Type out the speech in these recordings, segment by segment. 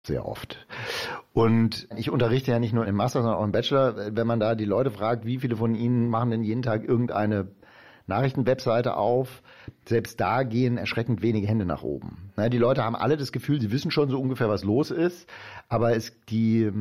sehr oft. Und ich unterrichte ja nicht nur im Master, sondern auch im Bachelor. Wenn man da die Leute fragt, wie viele von ihnen machen denn jeden Tag irgendeine Nachrichtenwebseite auf, selbst da gehen erschreckend wenige Hände nach oben. Die Leute haben alle das Gefühl, sie wissen schon so ungefähr, was los ist, aber die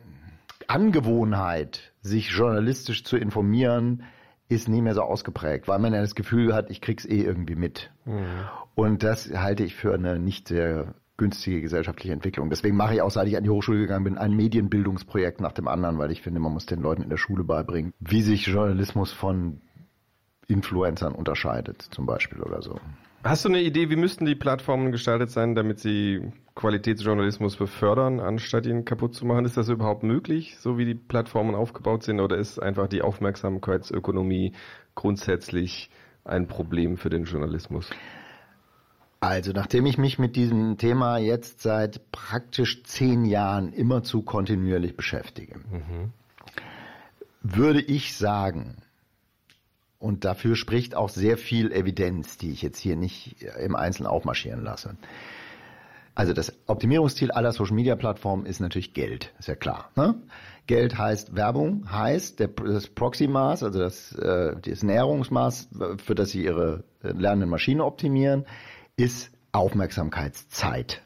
Angewohnheit, sich journalistisch zu informieren, ist nicht mehr so ausgeprägt, weil man ja das Gefühl hat, ich krieg's irgendwie mit. Und das halte ich für eine nicht sehr günstige gesellschaftliche Entwicklung. Deswegen mache ich auch, seit ich an die Hochschule gegangen bin, ein Medienbildungsprojekt nach dem anderen, weil ich finde, man muss den Leuten in der Schule beibringen, wie sich Journalismus von Influencern unterscheidet, zum Beispiel oder so. Hast du eine Idee, wie müssten die Plattformen gestaltet sein, damit sie Qualitätsjournalismus befördern, anstatt ihn kaputt zu machen? Ist das überhaupt möglich, so wie die Plattformen aufgebaut sind, oder ist einfach die Aufmerksamkeitsökonomie grundsätzlich ein Problem für den Journalismus? Also, nachdem ich mich mit diesem Thema jetzt seit praktisch 10 Jahren immerzu kontinuierlich beschäftige, würde ich sagen, und dafür spricht auch sehr viel Evidenz, die ich jetzt hier nicht im Einzelnen aufmarschieren lasse. Also das Optimierungsziel aller Social-Media-Plattformen ist natürlich Geld, ist ja klar. Ne? Geld heißt Werbung, heißt das Proxy-Maß, also das Näherungsmaß, für das sie ihre lernenden Maschinen optimieren, ist Aufmerksamkeitszeit.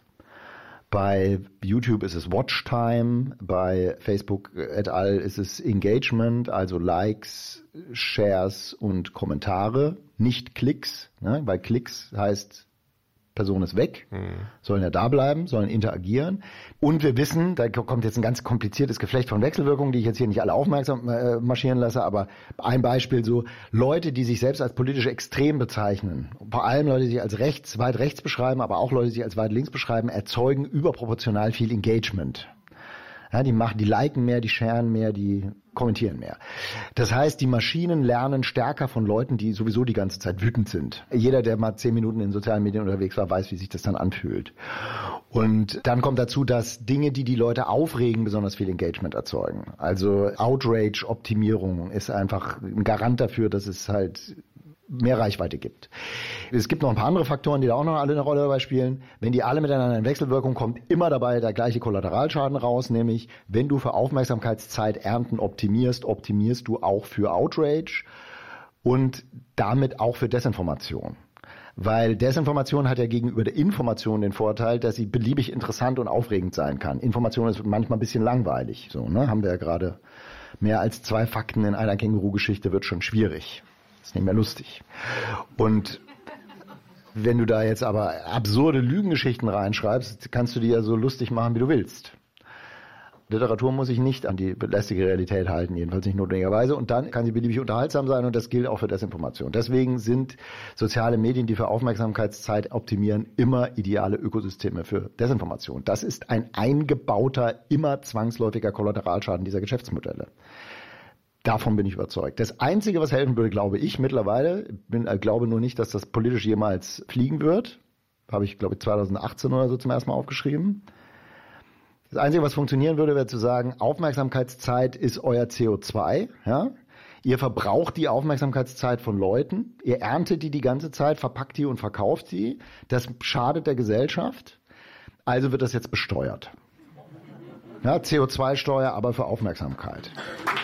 Bei YouTube ist es Watchtime, bei Facebook et al. Ist es Engagement, also Likes, Shares und Kommentare, nicht Klicks, ne? Weil Klicks heißt, Person ist weg, sollen ja da bleiben, sollen interagieren. Und wir wissen, da kommt jetzt ein ganz kompliziertes Geflecht von Wechselwirkungen, die ich jetzt hier nicht alle aufmerksam marschieren lasse, aber ein Beispiel so, Leute, die sich selbst als politisch extrem bezeichnen, vor allem Leute, die sich als weit rechts beschreiben, aber auch Leute, die sich als weit links beschreiben, erzeugen überproportional viel Engagement. Ja, die liken mehr, die sharen mehr, die kommentieren mehr. Das heißt, die Maschinen lernen stärker von Leuten, die sowieso die ganze Zeit wütend sind. Jeder, der mal 10 Minuten in sozialen Medien unterwegs war, weiß, wie sich das dann anfühlt. Und dann kommt dazu, dass Dinge, die die Leute aufregen, besonders viel Engagement erzeugen. Also Outrage-Optimierung ist einfach ein Garant dafür, dass es halt mehr Reichweite gibt. Es gibt noch ein paar andere Faktoren, die da auch noch alle eine Rolle dabei spielen. Wenn die alle miteinander in Wechselwirkung kommt, immer dabei der gleiche Kollateralschaden raus, nämlich wenn du für Aufmerksamkeitszeit Ernten optimierst, optimierst du auch für Outrage und damit auch für Desinformation. Weil Desinformation hat ja gegenüber der Information den Vorteil, dass sie beliebig interessant und aufregend sein kann. Information ist manchmal ein bisschen langweilig. So, ne? Haben wir ja gerade mehr als 2 Fakten in einer Känguru-Geschichte wird schon schwierig. Ist nicht mehr lustig. Und wenn du da jetzt aber absurde Lügengeschichten reinschreibst, kannst du die ja so lustig machen, wie du willst. Literatur muss sich nicht an die lästige Realität halten, jedenfalls nicht notwendigerweise. Und dann kann sie beliebig unterhaltsam sein und das gilt auch für Desinformation. Deswegen sind soziale Medien, die für Aufmerksamkeitszeit optimieren, immer ideale Ökosysteme für Desinformation. Das ist ein eingebauter, immer zwangsläufiger Kollateralschaden dieser Geschäftsmodelle. Davon bin ich überzeugt. Das Einzige, was helfen würde, glaube ich mittlerweile, glaube nur nicht, dass das politisch jemals fliegen wird. Habe ich, glaube ich, 2018 oder so zum ersten Mal aufgeschrieben. Das Einzige, was funktionieren würde, wäre zu sagen, Aufmerksamkeitszeit ist euer CO2. Ja? Ihr verbraucht die Aufmerksamkeitszeit von Leuten. Ihr erntet die ganze Zeit, verpackt die und verkauft sie. Das schadet der Gesellschaft. Also wird das jetzt besteuert. Ja, CO2-Steuer, aber für Aufmerksamkeit.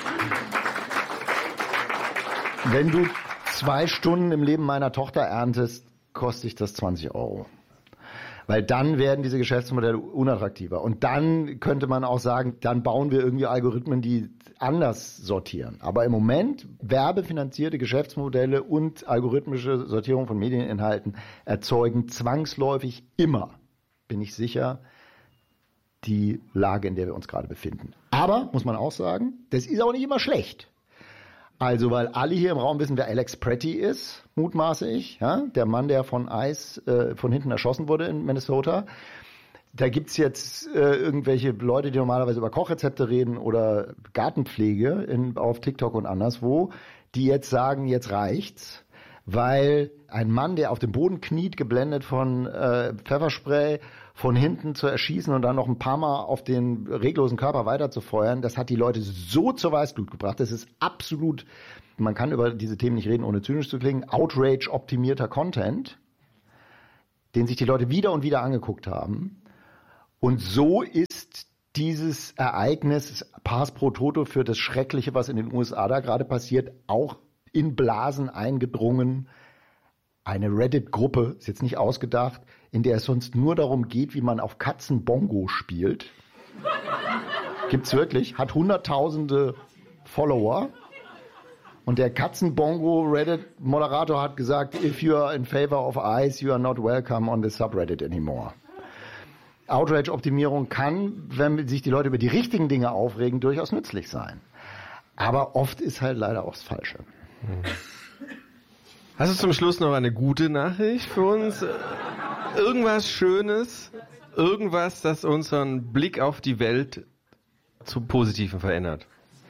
Wenn du 2 Stunden im Leben meiner Tochter erntest, kostet dich das 20 €. Weil dann werden diese Geschäftsmodelle unattraktiver. Und dann könnte man auch sagen, dann bauen wir irgendwie Algorithmen, die anders sortieren. Aber im Moment, werbefinanzierte Geschäftsmodelle und algorithmische Sortierung von Medieninhalten erzeugen zwangsläufig immer, bin ich sicher, die Lage, in der wir uns gerade befinden. Aber, muss man auch sagen, das ist auch nicht immer schlecht. Also, weil alle hier im Raum wissen, wer Alex Pretty ist, mutmaße ich, ja? Der Mann, der von ICE von hinten erschossen wurde in Minnesota. Da gibt's jetzt irgendwelche Leute, die normalerweise über Kochrezepte reden oder Gartenpflege auf TikTok und anderswo, die jetzt sagen, jetzt reicht's, weil ein Mann, der auf dem Boden kniet, geblendet von Pfefferspray, von hinten zu erschießen und dann noch ein paar Mal auf den reglosen Körper weiterzufeuern, das hat die Leute so zur Weißglut gebracht. Das ist absolut, man kann über diese Themen nicht reden, ohne zynisch zu klingen, Outrage-optimierter Content, den sich die Leute wieder und wieder angeguckt haben. Und so ist dieses Ereignis Pars pro Toto für das Schreckliche, was in den USA da gerade passiert, auch in Blasen eingedrungen. Eine Reddit-Gruppe, ist jetzt nicht ausgedacht, in der es sonst nur darum geht, wie man auf Katzen Bongo spielt. Gibt's wirklich, hat hunderttausende Follower. Und der Katzen-Bongo-Reddit-Moderator hat gesagt, if you are in favor of eyes, you are not welcome on the subreddit anymore. Outrage-Optimierung kann, wenn sich die Leute über die richtigen Dinge aufregen, durchaus nützlich sein. Aber oft ist halt leider auch das Falsche. Hast du zum Schluss noch eine gute Nachricht für uns? Irgendwas Schönes? Irgendwas, das unseren Blick auf die Welt zum Positiven verändert?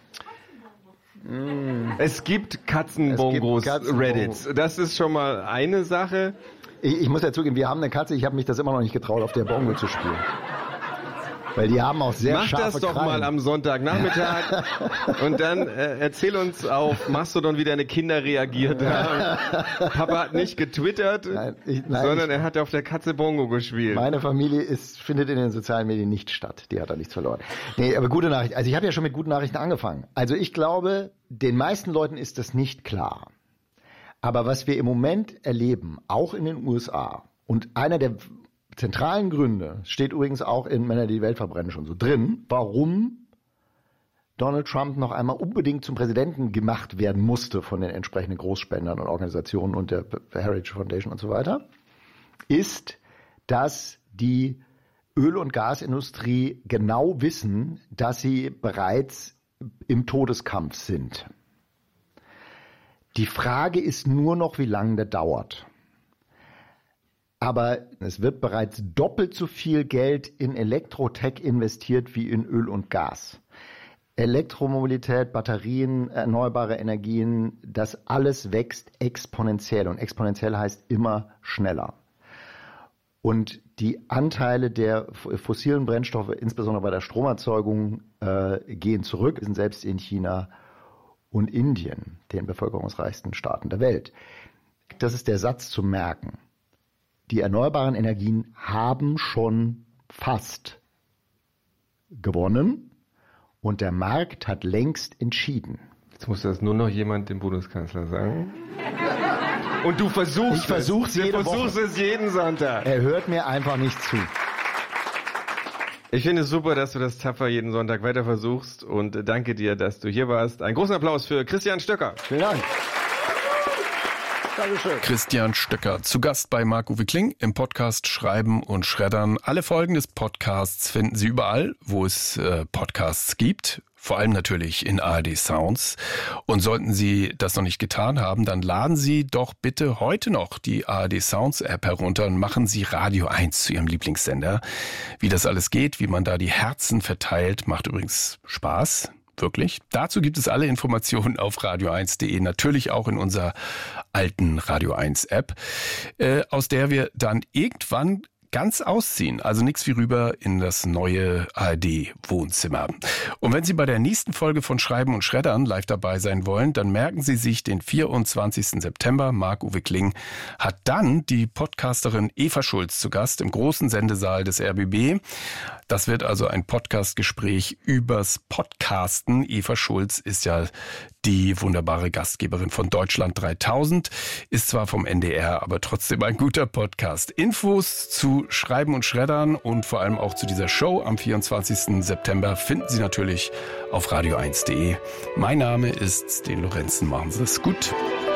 Es gibt Katzenbongos, Reddits. Das ist schon mal eine Sache. Ich muss ja zugeben, wir haben eine Katze, ich habe mich das immer noch nicht getraut, auf der Bongo zu spielen. Weil die haben auch sehr scharfe Mach das doch Krallen. mal am Sonntagnachmittag und dann erzähl uns auf Mastodon, wie deine Kinder reagiert haben. Papa hat nicht getwittert, sondern er hat auf der Katze Bongo gespielt. Meine Familie findet in den sozialen Medien nicht statt. Die hat da nichts verloren. Nee, aber gute Nachricht. Also ich habe ja schon mit guten Nachrichten angefangen. Also ich glaube, den meisten Leuten ist das nicht klar. Aber was wir im Moment erleben, auch in den USA, und einer der zentralen Gründe, steht übrigens auch in Männer, die die Welt verbrennen, schon so drin, warum Donald Trump noch einmal unbedingt zum Präsidenten gemacht werden musste von den entsprechenden Großspendern und Organisationen und der Heritage Foundation und so weiter, ist, dass die Öl- und Gasindustrie genau wissen, dass sie bereits im Todeskampf sind. Die Frage ist nur noch, wie lange der dauert. Aber es wird bereits doppelt so viel Geld in Elektrotech investiert wie in Öl und Gas. Elektromobilität, Batterien, erneuerbare Energien, das alles wächst exponentiell. Und exponentiell heißt immer schneller. Und die Anteile der fossilen Brennstoffe, insbesondere bei der Stromerzeugung, gehen zurück, sind selbst in China und Indien, den bevölkerungsreichsten Staaten der Welt. Das ist der Satz zu merken. Die erneuerbaren Energien haben schon fast gewonnen und der Markt hat längst entschieden. Jetzt muss das nur noch jemand dem Bundeskanzler sagen. Und du versuchst Ich versuch's es jeden Sonntag. Er hört mir einfach nicht zu. Ich finde es super, dass du das tapfer jeden Sonntag weiter versuchst und danke dir, dass du hier warst. Einen großen Applaus für Christian Stöcker. Vielen Dank. Dankeschön. Christian Stöcker, zu Gast bei Marc-Uwe Kling im Podcast Schreiben und Schreddern. Alle Folgen des Podcasts finden Sie überall, wo es Podcasts gibt. Vor allem natürlich in ARD Sounds. Und sollten Sie das noch nicht getan haben, dann laden Sie doch bitte heute noch die ARD Sounds App herunter und machen Sie Radio 1 zu Ihrem Lieblingssender. Wie das alles geht, wie man da die Herzen verteilt, macht übrigens Spaß. Wirklich. Dazu gibt es alle Informationen auf radio1.de, natürlich auch in unserer alten Radio 1 App, aus der wir dann irgendwann ganz ausziehen. Also nichts wie rüber in das neue ARD-Wohnzimmer. Und wenn Sie bei der nächsten Folge von Schreiben und Schreddern live dabei sein wollen, dann merken Sie sich den 24. September. Marc-Uwe Kling hat dann die Podcasterin Eva Schulz zu Gast im großen Sendesaal des RBB. Das wird also ein Podcastgespräch übers Podcasten. Eva Schulz ist ja die wunderbare Gastgeberin von Deutschland 3000, ist zwar vom NDR, aber trotzdem ein guter Podcast. Infos zu Schreiben und Schreddern und vor allem auch zu dieser Show am 24. September finden Sie natürlich auf radio1.de. Mein Name ist Sten Lorenzen. Machen Sie es gut.